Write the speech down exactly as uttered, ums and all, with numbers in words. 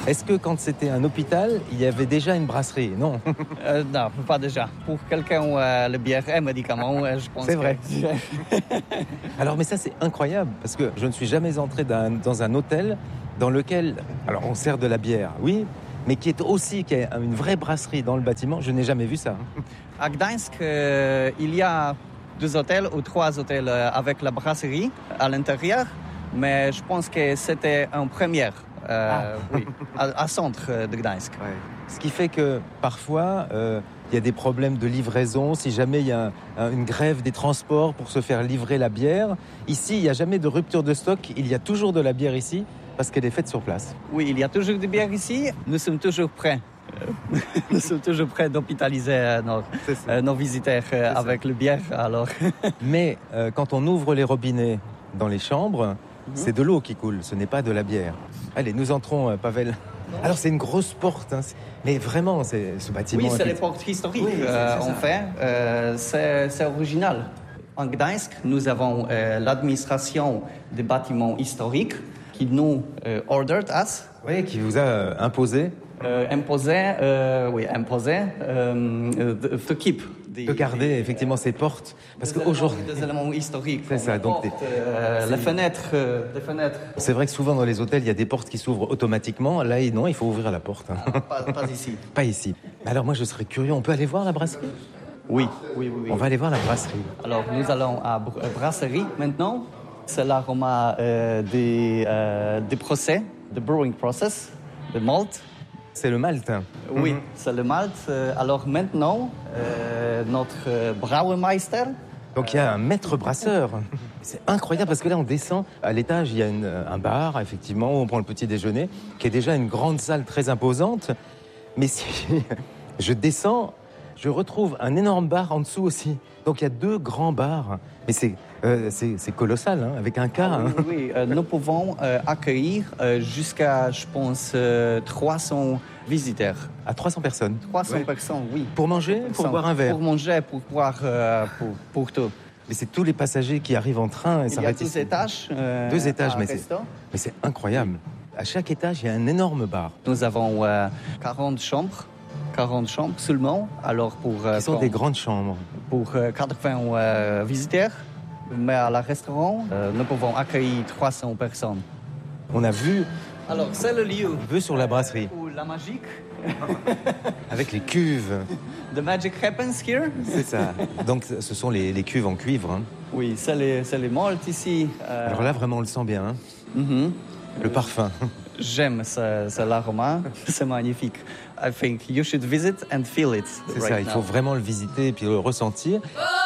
Est-ce que quand c'était un hôpital, il y avait déjà une brasserie? Non. Euh, non, pas déjà. Pour quelqu'un où euh, le bière est médicament, euh, je pense C'est que... vrai. Alors, mais ça, c'est incroyable, parce que je ne suis jamais entré dans, dans un hôtel dans lequel, alors on sert de la bière, oui, mais qui est aussi qui a une vraie brasserie dans le bâtiment. Je n'ai jamais vu ça. À Gdańsk, euh, il y a deux hôtels ou trois hôtels euh, avec la brasserie à l'intérieur, mais je pense que c'était en première, euh, ah. oui, à, à centre de Gdańsk. Ouais. Ce qui fait que parfois, euh, il y a des problèmes de livraison, si jamais il y a un, une grève des transports pour se faire livrer la bière. Ici, il n'y a jamais de rupture de stock, il y a toujours de la bière ici, parce qu'elle est faite sur place. Oui, il y a toujours de bière ici, nous sommes toujours prêts. Nous sommes toujours prêts d'hôpitaliser nos, euh, nos visiteurs euh, avec le bière. Alors. Mais euh, quand on ouvre les robinets dans les chambres, mm-hmm. c'est de l'eau qui coule, ce n'est pas de la bière. Allez, nous entrons, euh, Pavel. Alors c'est une grosse porte, hein, mais vraiment, c'est, ce bâtiment... Oui, c'est les portes historiques, oui, euh, en fait. Euh, c'est, c'est original. En Gdańsk, nous avons euh, l'administration des bâtiments historiques qui nous euh, ordered us. Oui, qui vous a euh, imposé. Euh, imposé, euh, oui, imposé, euh, de, de keep. Des, de garder des, effectivement ces portes, parce qu'aujourd'hui des éléments historiques, c'est ça, donc portes, des, euh, les fenêtres, euh, les fenêtres. C'est vrai que souvent dans les hôtels il y a des portes qui s'ouvrent automatiquement. Là, non, il faut ouvrir la porte. Ah, pas, pas ici. Pas ici. Alors moi, je serais curieux. On peut aller voir la brasserie? Oui, oui, oui, oui. On va aller voir la brasserie. Alors nous allons à la brasserie maintenant. C'est l'aroma euh, des euh, des procès, the brewing process, the malt. C'est le malt. Oui, mm-hmm. c'est le malt. Alors maintenant, euh, notre Brauermeister... Donc il y a un maître brasseur. C'est incroyable parce que là on descend. À l'étage, il y a une, un bar, effectivement, où on prend le petit déjeuner, qui est déjà une grande salle très imposante. Mais si je descends, je retrouve un énorme bar en dessous aussi. Donc il y a deux grands bars. Mais c'est, euh, c'est, c'est colossal, hein, avec un cas. Ah, oui, hein. oui, oui. Euh, nous pouvons euh, accueillir euh, jusqu'à, je pense, euh, trois cents visiteurs. À trois cents personnes? trois cents ouais. personnes, oui. Pour manger, pour boire un verre? Pour manger, pour boire, euh, pour, pour tout. Mais c'est tous les passagers qui arrivent en train et s'arrêtent ici. Il y a deux étages. Euh, deux étages, mais c'est, mais c'est incroyable. À chaque étage, il y a un énorme bar. Nous avons euh, quarante chambres. quarante chambres seulement. Alors pour, euh, Qui sont pour, des grandes chambres. Pour euh, quatre-vingts euh, visiteurs. Mais à la restaurant, euh, nous pouvons accueillir trois cents personnes. On a vu... Alors, c'est le lieu. Vu sur la brasserie. Où la magique. Avec les cuves. The magic happens here. C'est ça. Donc, ce sont les, les cuves en cuivre. Hein. Oui, c'est les, c'est les maltes ici. Euh... Alors là, vraiment, on le sent bien. Hein. Mm-hmm. Le euh, parfum. J'aime ce, ce l'aroma. C'est magnifique. I think you should visit and feel it. C'est right ça, il now. faut vraiment le visiter et puis le ressentir.